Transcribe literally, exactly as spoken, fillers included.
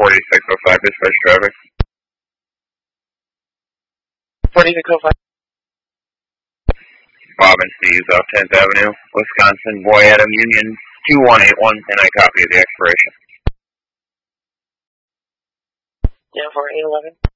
forty-six oh five, dispatch traffic. forty-six oh five. Bob and Steve's off tenth Avenue, Wisconsin, Boy Adam Union two one eight one, and I copy the expiration. Yeah, for eight eleven.